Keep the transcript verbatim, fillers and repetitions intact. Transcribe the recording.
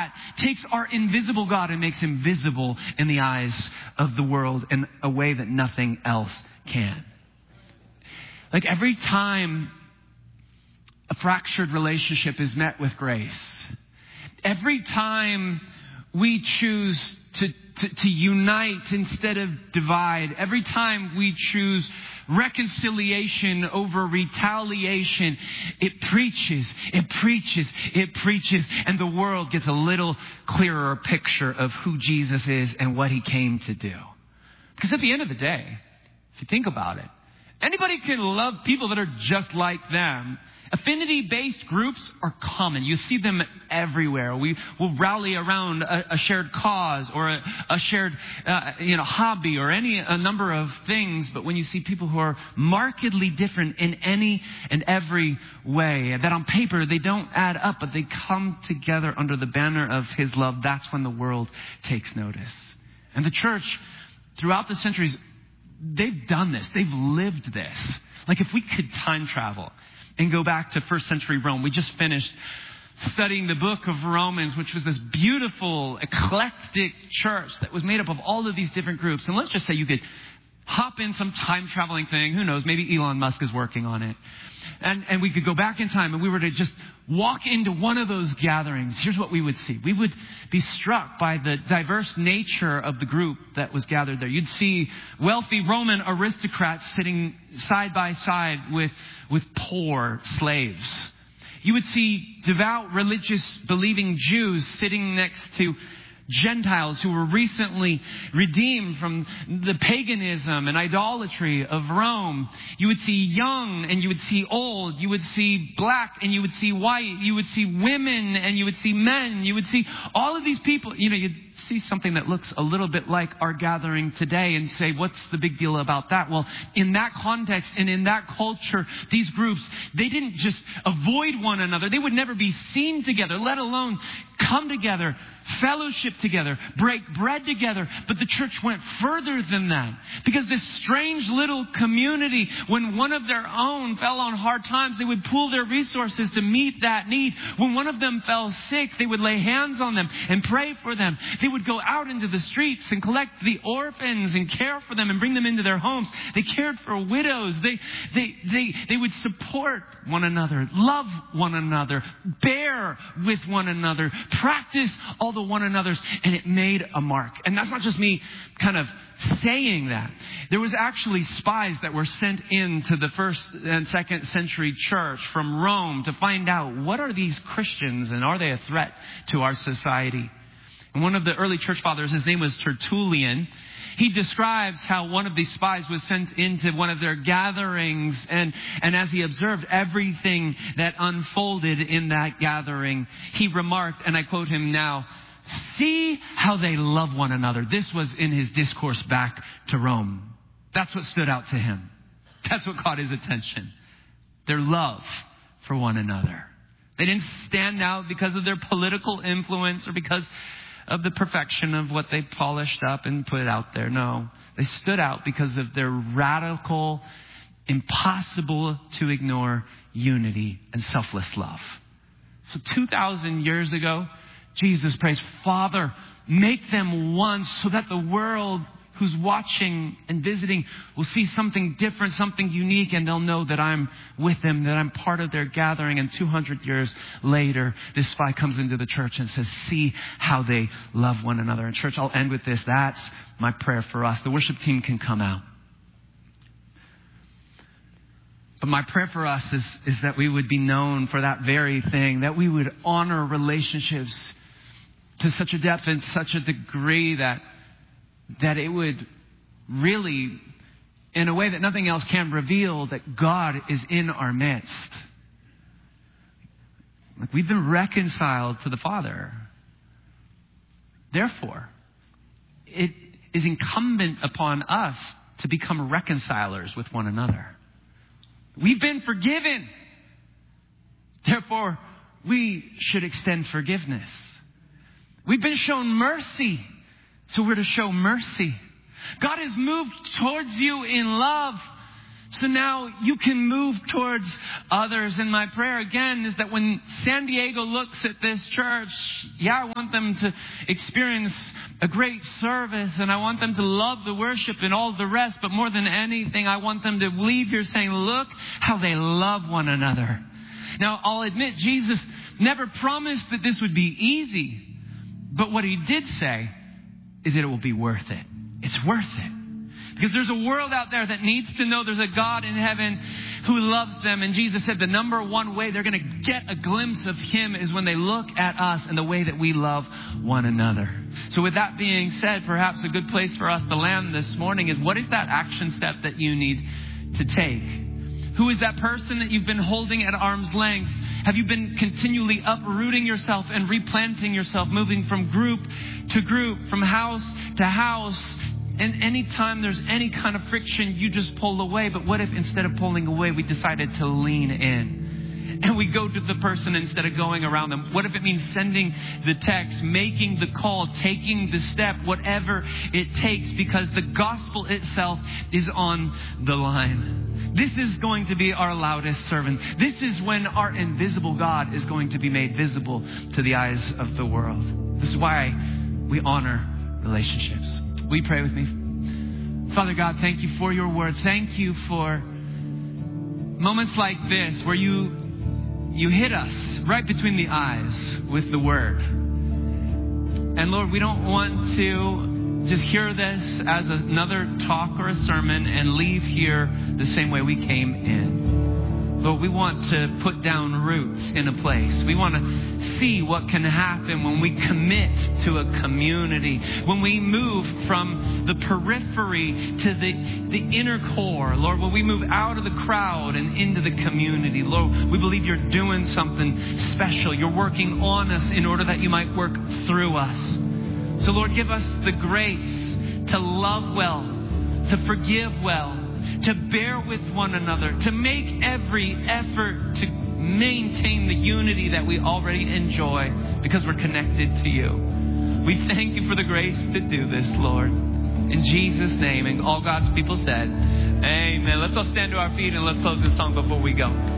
that takes our invisible God and makes him visible in the eyes of the world in a way that nothing else can. Like every time a fractured relationship is met with grace, every time we choose to, to, to unite instead of divide, every time we choose reconciliation over retaliation, it preaches, it preaches, it preaches, and the world gets a little clearer picture of who Jesus is and what he came to do. Because at the end of the day, if you think about it, anybody can love people that are just like them. Affinity-based groups are common. You see them everywhere. We will rally around a, a shared cause or a, a shared, uh, you know, hobby or any a number of things. But when you see people who are markedly different in any and every way, that on paper they don't add up, but they come together under the banner of his love, that's when the world takes notice. And the church, throughout the centuries, they've done this. They've lived this. Like if we could time travel and go back to first century Rome. We just finished studying the book of Romans, which was this beautiful, eclectic church that was made up of all of these different groups. And let's just say you could hop in some time traveling thing. Who knows? Maybe Elon Musk is working on it. And, and we could go back in time and we were to just walk into one of those gatherings. Here's what we would see. We would be struck by the diverse nature of the group that was gathered there. You'd see wealthy Roman aristocrats sitting side by side with, with poor slaves. You would see devout, religious, believing Jews sitting next to Gentiles who were recently redeemed from the paganism and idolatry of Rome. You would see young and you would see old. You would see black and you would see white. You would see women and you would see men. You would see all of these people. You know, you'd see something that looks a little bit like our gathering today and say, what's the big deal about that? Well, in that context and in that culture, these groups, they didn't just avoid one another. They would never be seen together, let alone come together, fellowship together, break bread together. But the church went further than that, because this strange little community, when one of their own fell on hard times, they would pool their resources to meet that need. When one of them fell sick, they would lay hands on them and pray for them. They would go out into the streets and collect the orphans and care for them and bring them into their homes. They cared for widows. They, they, they, they would support one another, love one another, bear with one another, practice all the one another's, and it made a mark. And that's not just me kind of saying that. There was actually spies that were sent into the first and second century church from Rome to find out, what are these Christians and are they a threat to our society? And one of the early church fathers, his name was Tertullian, he describes how one of these spies was sent into one of their gatherings, and, and as he observed everything that unfolded in that gathering, he remarked, and I quote him now, "See how they love one another." This was in his discourse back to Rome. That's what stood out to him. That's what caught his attention. Their love for one another. They didn't stand out because of their political influence or because of the perfection of what they polished up and put out there. No, they stood out because of their radical, impossible to ignore unity and selfless love. So two thousand years ago, Jesus prays, "Father, make them one so that the world who's watching and visiting will see something different, something unique, and they'll know that I'm with them, that I'm part of their gathering." And two hundred years later, this spy comes into the church and says, "See how they love one another." And church, I'll end with this. That's my prayer for us. The worship team can come out. But my prayer for us is, is that we would be known for that very thing, that we would honor relationships to such a depth and such a degree that that it would really, in a way that nothing else can, reveal that God is in our midst. Like, we've been reconciled to the Father. Therefore, it is incumbent upon us to become reconcilers with one another. We've been forgiven. Therefore, we should extend forgiveness. We've been shown mercy, so we're to show mercy. God has moved towards you in love, So now you can move towards others. And my prayer again is that when San Diego looks at this church, yeah, I want them to experience a great service and I want them to love the worship and all the rest. But more than anything, I want them to leave here saying, look how they love one another. Now, I'll admit Jesus never promised that this would be easy. But what he did say is that it will be worth it. It's worth it. Because there's a world out there that needs to know there's a God in heaven who loves them. And Jesus said the number one way they're going to get a glimpse of him is when they look at us and the way that we love one another. So with that being said, perhaps a good place for us to land this morning is, what is that action step that you need to take? Who is that person that you've been holding at arm's length? Have you been continually uprooting yourself and replanting yourself, moving from group to group, from house to house? And anytime there's any kind of friction, you just pull away. But what if instead of pulling away, we decided to lean in? And we go to the person instead of going around them. What if it means sending the text, making the call, taking the step, whatever it takes, because the gospel itself is on the line. This is going to be our loudest sermon. This is when our invisible God is going to be made visible to the eyes of the world. This is why we honor relationships. Will you pray with me? Father God, thank you for your word. Thank you for moments like this where you you hit us right between the eyes with the word. And Lord, we don't want to just hear this as another talk or a sermon and leave here the same way we came in. Lord, we want to put down roots in a place. We want to see what can happen when we commit to a community. When we move from the periphery to the, the inner core. Lord, when we move out of the crowd and into the community. Lord, we believe you're doing something special. You're working on us in order that you might work through us. So Lord, give us the grace to love well, to forgive well, to bear with one another, to make every effort to maintain the unity that we already enjoy because we're connected to you. We thank you for the grace to do this, Lord. In Jesus' name, and all God's people said, amen. Let's all stand to our feet and let's close this song before we go.